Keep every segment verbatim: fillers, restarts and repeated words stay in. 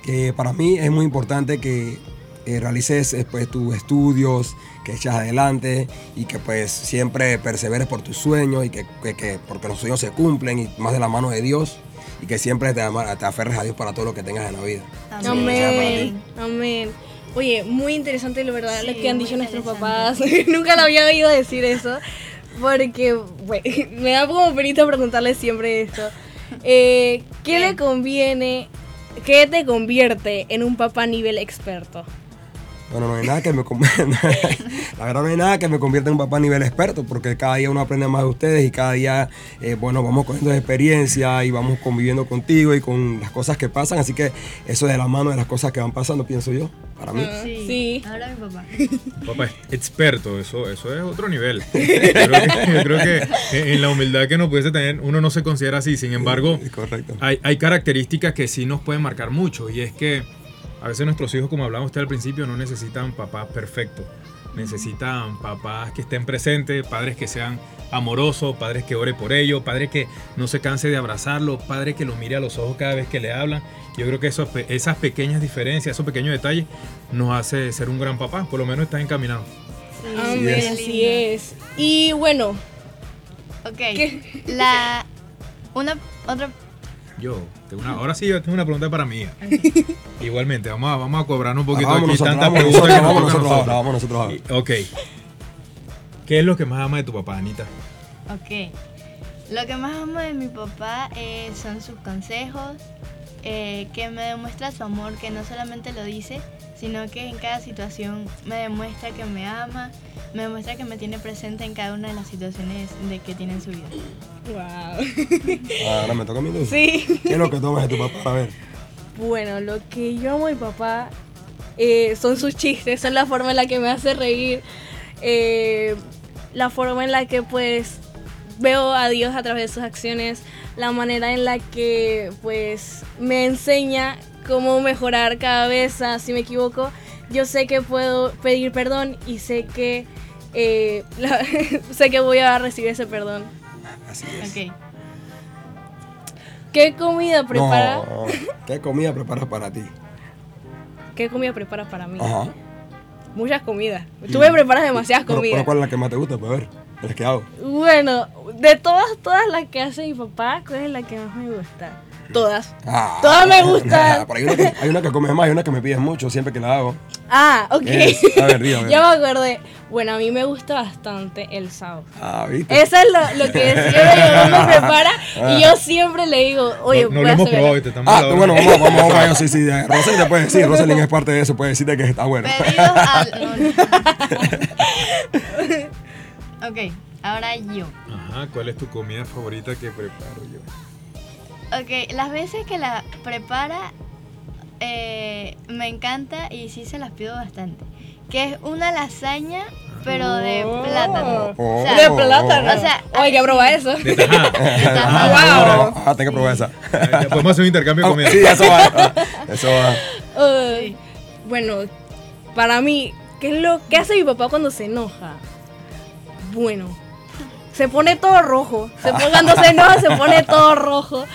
que para mí es muy importante que eh, realices eh, pues, tus estudios, que eches adelante y que pues siempre perseveres por tus sueños y que, que, que porque los sueños se cumplen y más de la mano de Dios y que siempre te, ama- te aferres a Dios para todo lo que tengas en la vida. Amén. Amén. Oye, muy interesante, la verdad, Sí, lo que han muy dicho nuestros interesante. papás. Nunca lo había oído decir eso. Porque, bueno, me da como penita preguntarle siempre esto. Eh, ¿Qué le conviene, qué te convierte en un papá nivel experto? Bueno, no hay nada que me con- la verdad no hay nada que me convierta en un papá a nivel experto, porque cada día uno aprende más de ustedes y cada día, eh, bueno, vamos cogiendo experiencia y vamos conviviendo contigo y con las cosas que pasan, así que eso de la mano de las cosas que van pasando, pienso yo, para mí. Sí. Sí. Ahora mi papá. Papá, experto, eso, eso es otro nivel. Yo creo que, yo creo que en la humildad que nos pudiese tener, uno no se considera así. Sin embargo, Sí, correcto. hay, hay características que sí nos pueden marcar mucho. Y es que a veces nuestros hijos, como hablaba usted al principio, no necesitan papás perfectos. Necesitan papás que estén presentes, padres que sean amorosos, padres que ore por ellos, padres que no se canse de abrazarlos, padres que los mire a los ojos cada vez que le hablan. Yo creo que esos, pe- esas pequeñas diferencias, esos pequeños detalles nos hace ser un gran papá. Por lo menos estás encaminado. Amén, es. así es. Y bueno, Ok. ¿Qué? La. Una. Otra. Yo, tengo una, ahora sí, yo tengo una pregunta para mí. Igualmente, vamos a, vamos a cobrarnos un poquito Ahora vamos aquí nosotros, tantas vamos preguntas nosotros, que nos vamos tocan a nosotros ahora, vamos nosotros ahora. Y- Ok. ¿Qué es lo que más ama de tu papá, Anita? Ok. Lo que más amo de mi papá eh, son sus consejos, eh, que me demuestra su amor, que no solamente lo dice, sino que en cada situación me demuestra que me ama, me demuestra que me tiene presente en cada una de las situaciones de que tiene en su vida. wow. Ahora me toca a mí. Luz. Sí. ¿Qué es lo que tomas de tu papá? A ver. Bueno, lo que yo amo de mi papá eh, son sus chistes, son la forma en la que me hace reír, eh, la forma en la que pues veo a Dios a través de sus acciones, la manera en la que pues me enseña cómo mejorar cada vez, ah, si me equivoco, yo sé que puedo pedir perdón y sé que eh, la- sé que voy a recibir ese perdón. Así es. Ok. ¿Qué comida prepara? No, ¿qué comida preparas para ti? ¿Qué comida prepara para mí? Ajá. Muchas comidas. Tú me preparas demasiadas Pero, comidas. pero ¿cuál es la que más te gusta? Pues a ver, el que hago. Bueno, de todas, todas las que hace mi papá, ¿cuál es la que más me gusta? Todas. Ah, Todas me gustan. Pero hay una, que, hay una que comes más y una que me pides mucho siempre que la hago. Ah, ok. Es- a ver, di, a ver. Ya me acordé. Bueno, a mí me gusta bastante el sao. Ah, ¿viste? Eso es lo, lo que siempre mi mamá me prepara y yo siempre le digo, oye, no no voy lo a hemos hacer probado y una- te estamos Ah, hablando. bueno, vamos, vamos, vamos a ello, sí, sí. eh, Rosalind te puede decir, Rosalind es parte de eso, puede decirte que está bueno. Pedidos al. Ok, ahora yo. Ajá, ¿cuál es tu comida favorita que preparo yo? Ok, las veces que la prepara eh, me encanta y sí se las pido bastante. Que es una lasaña, pero de Oh. plátano. Oh. O sea, De plátano. o sea, Oye, que probar eso. De tajada. Ah, Wow. ah, tengo que probar esa. Ya podemos hacer un intercambio de Ah, comida. sí, eso va. ah, Eso va. Uh, bueno, para mí, ¿qué es lo que hace mi papá cuando se enoja? Bueno, se pone todo rojo. Se pone- cuando se enoja se pone todo rojo.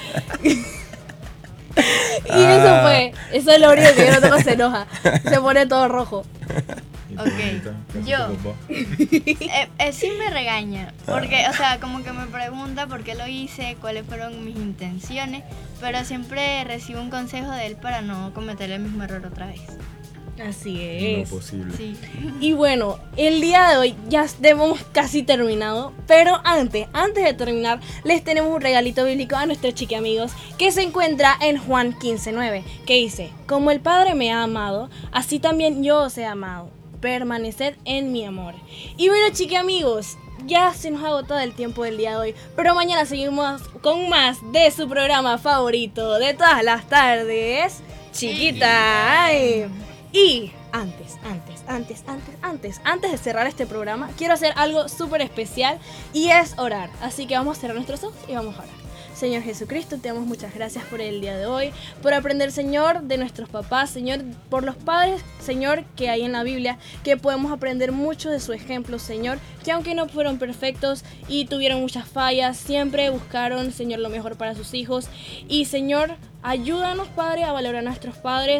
Y eso fue, eso es lo único que yo no tengo, se enoja. Se pone todo rojo. ¿Y tu Ok, Anita? ¿Qué hace yo. tu papá? eh, eh, sí me regaña. Porque, o sea, como que me pregunta por qué lo hice, cuáles fueron mis intenciones. Pero siempre recibo un consejo de él para no cometer el mismo error otra vez. Así No es. posible. Sí. Y bueno, el día de hoy ya hemos casi terminado, pero antes, antes de terminar, les tenemos un regalito bíblico a nuestros chiqui amigos que se encuentra en Juan quince nueve, que dice, como el Padre me ha amado, así también yo os he amado, permaneced en mi amor. Y bueno, chiqui amigos, ya se nos ha agotado el tiempo del día de hoy, pero mañana seguimos con más de su programa favorito de todas las tardes, Chiquita. Ay. Y antes, antes, antes, antes, antes, antes de cerrar este programa, quiero hacer algo súper especial y es orar. Así que vamos a cerrar nuestros ojos y vamos a orar. Señor Jesucristo, te damos muchas gracias por el día de hoy, por aprender, Señor, de nuestros papás, Señor, por los padres, Señor, que hay en la Biblia, que podemos aprender mucho de su ejemplo, Señor, que aunque no fueron perfectos y tuvieron muchas fallas, siempre buscaron, Señor, lo mejor para sus hijos. Y, Señor, ayúdanos, Padre, a valorar a nuestros padres,